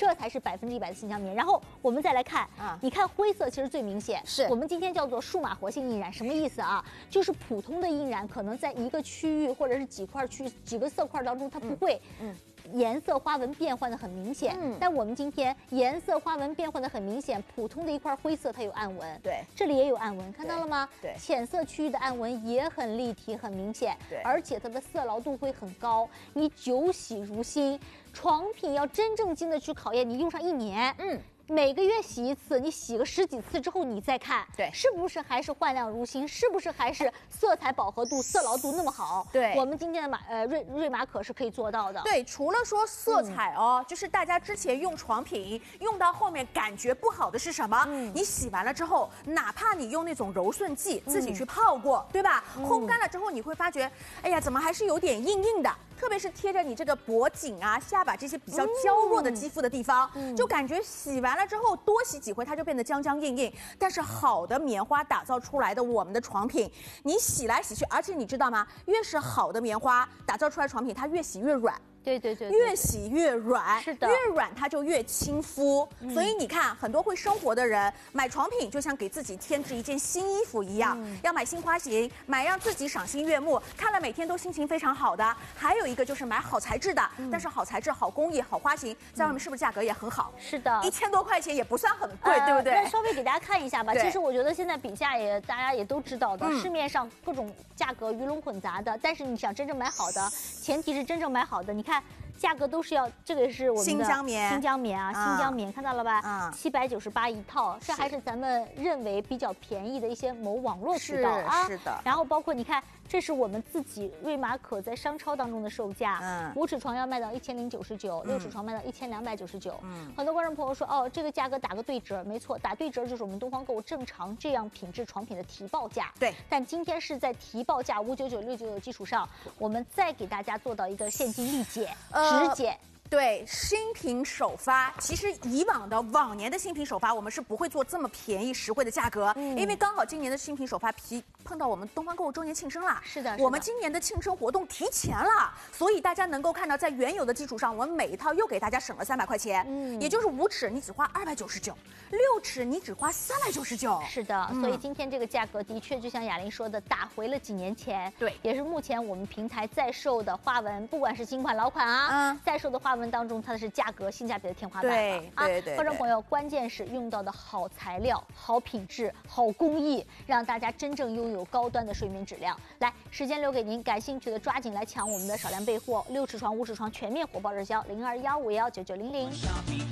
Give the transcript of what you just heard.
这才是100%的新疆棉。然后我们再来看啊，你看灰色其实最明显， 是我们今天叫做数码活性印染，什么意思啊？就是普通的印染可能在一个区域或者是几个色块当中，它不会颜色花纹变换的很明显，但我们今天颜色花纹变换的很明显，普通的一块灰色它有暗纹， 对， 这里也有暗纹，看到了吗？ 对， 浅色区域的暗纹也很立体，很明显， 对， 而且它的色牢度会很高，你久洗如新。床品要真正经得去考验，你用上1年，每个月洗一次，你洗个10几次之后，你再看， 对， 是不是还是焕亮如新？是不是还是色彩饱和度、色牢度那么好？ 对， 我们今天的瑞玛可是可以做到的。 对，除了说色彩哦，就是大家之前用床品用到后面感觉不好的是什么？你洗完了之后，哪怕你用那种柔顺剂自己去泡过，对吧？烘干了之后，你会发觉，哎呀，怎么还是有点硬硬的？特别是贴着你这个脖颈啊、下巴这些比较娇弱的肌肤的地方，就感觉洗完了之后多洗几回，它就变得僵僵硬硬。但是好的棉花打造出来的我们的床品，你洗来洗去，而且你知道吗？越是好的棉花打造出来的床品，它越洗越软。 对， 越洗越软， 是的， 越软它就越亲肤。所以你看，很多会生活的人买床品就像给自己添置一件新衣服一样，要买新花型，买让自己赏心悦目，看了每天都心情非常好的。还有一个就是买好材质的，但是好材质、好工艺、好花型，在外面是不是价格也很好？ 是的 ，1000多块钱也不算很贵，对不对？ 那稍微给大家看一下吧。其实我觉得现在比价也大家也都知道的，市面上各种价格鱼龙混杂的，但是你想真正买好的，前提是真正买好的。你看。价格都是要，这个是我们的新疆棉啊，新疆棉看到了吧？798一套，这还是咱们认为比较便宜的一些某网络渠道啊。 是的。 然后包括你看，这是我们自己瑞玛可在商超当中的售价，5尺床要卖到1099，6尺床卖到1299。很多观众朋友说，哦，这个价格打个对折，没错，打对折就是我们东方购物正常这样品质床品的提报价。 对。 但今天是在提报价599、699的基础上，我们再给大家做到一个现金立减。直减。 对，新品首发，其实往年的新品首发，我们是不会做这么便宜实惠的价格，因为刚好今年的新品首发碰到我们东方购物周年庆生啦。 是的， 我们今年的庆生活动提前了，所以大家能够看到，在原有的基础上，我们每一套又给大家省了300块钱，也就是5尺你只花299，6尺你只花399。 是的，所以今天这个价格的确就像雅玲说的，打回了几年前， 对， 也是目前我们平台在售的花纹，不管是新款老款啊，在售的花纹当中，它的是价格性价比的天花板了啊！ 对， 观众朋友，关键是用到的好材料、好品质、好工艺，让大家真正拥有高端的睡眠质量。来，时间留给您，感兴趣的抓紧来抢我们的少量备货，6尺床、5尺床全面火爆热销，0215519900。